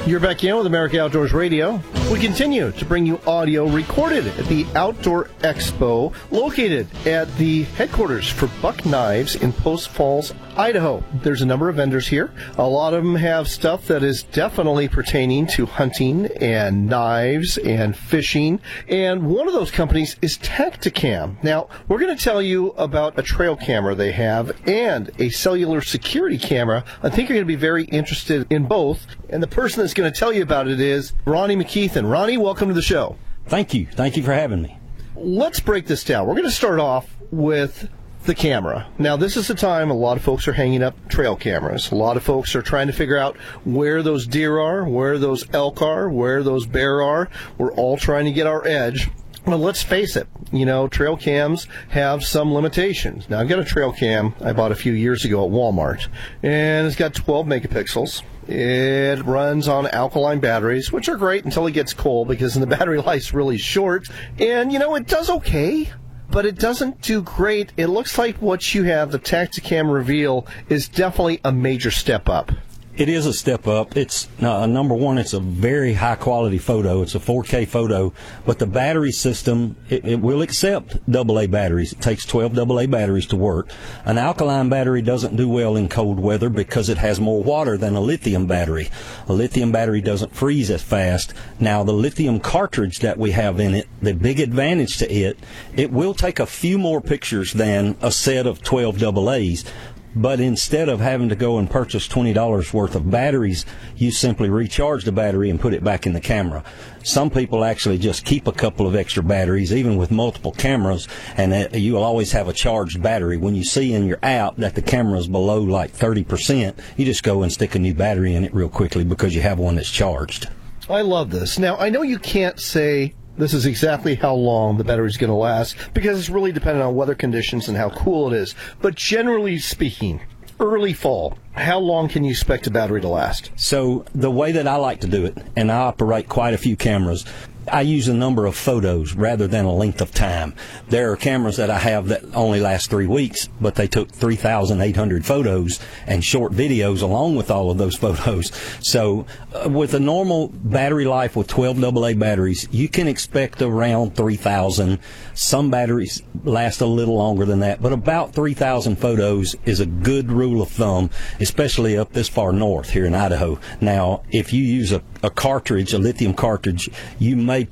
You're back in with America Outdoors Radio. We continue to bring you audio recorded at the Outdoor Expo, located at the headquarters for Buck Knives in Post Falls, Idaho. There's a number of vendors here. A lot of them have stuff that is definitely pertaining to hunting and knives and fishing. And one of those companies is Tactacam. Now, we're going to tell you about a trail camera they have and a cellular security camera. I think you're going to be very interested in both. And the person that's going to tell you about it is Ronnie McKeithen. Ronnie, welcome to the show. Thank you. Thank you for having me. Let's break this down. We're going to start off with the camera. Now, this is the time a lot of folks are hanging up trail cameras. A lot of folks are trying to figure out where those deer are, where those elk are, where those bear are. We're all trying to get our edge. Well, let's face it, trail cams have some limitations. Now, I've got a trail cam I bought a few years ago at Walmart, and it's got 12 megapixels. It runs on alkaline batteries, which are great until it gets cold because the battery life's really short. And, it does okay, but it doesn't do great. It looks like what you have, the Tactacam Reveal, is definitely a major step up. It is a step up. It's number one, it's a very high quality photo. It's a 4K photo, but the battery system, it will accept AA batteries. It takes 12 AA batteries to work. An alkaline battery doesn't do well in cold weather because it has more water than a lithium battery. A lithium battery doesn't freeze as fast. Now, the lithium cartridge that we have in it, the big advantage to it will take a few more pictures than a set of 12 AA's. But instead of having to go and purchase $20 worth of batteries, you simply recharge the battery and put it back in the camera. Some people actually just keep a couple of extra batteries, even with multiple cameras, and you will always have a charged battery. When you see in your app that the camera is below like 30%, you just go and stick a new battery in it real quickly because you have one that's charged. I love this. Now, I know you can't say this is exactly how long the battery's going to last because it's really dependent on weather conditions and how cool it is. But generally speaking, early fall, how long can you expect a battery to last? So the way that I like to do it, and I operate quite a few cameras, I use a number of photos rather than a length of time. There are cameras that I have that only last 3 weeks, but they took 3,800 photos and short videos along with all of those photos. So with a normal battery life with 12 AA batteries, you can expect around 3,000. Some batteries last a little longer than that, but about 3,000 photos is a good rule of thumb, especially up this far north here in Idaho. Now, if you use a cartridge, a lithium cartridge, you may